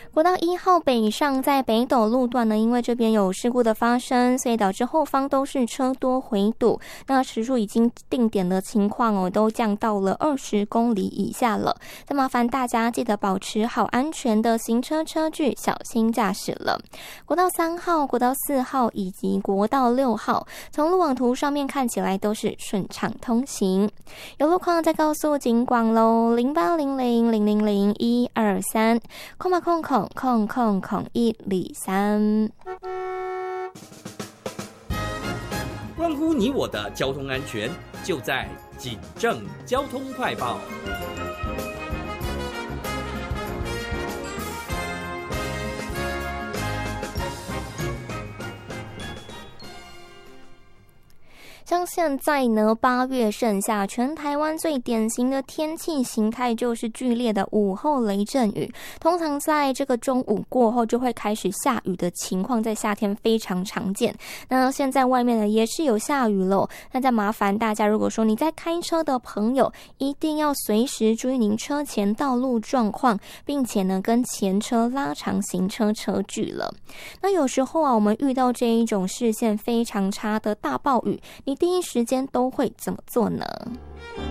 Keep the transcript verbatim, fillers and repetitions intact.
国道一号北上在北斗路段呢，因为这边有事故的发生，所以导致后方都是车多回堵，那时速已经定点的情况哦，都降到了二十公里以下了。再麻烦大家记得保持好安全的行车车距，小心驾驶了。国道三号、国道四号以及国道六号，从路网图上面看起来都是顺畅通行。有路况再告诉警广喽，零八零零零零零一二三，空吧空空空空空一里三。 关乎你我的交通安全，就在警政交通快报。 像现在呢，八月盛夏，全台湾最典型的天气形态就是剧烈的午后雷阵雨。通常在这个中午过后就会开始下雨的情况，在夏天非常常见。那现在外面呢也是有下雨了，那再麻烦大家，如果说你在开车的朋友，一定要随时注意您车前道路状况，并且呢跟前车拉长行车车距了。那有时候啊，我们遇到这一种视线非常差的大暴雨，你第一时间都会怎么做呢？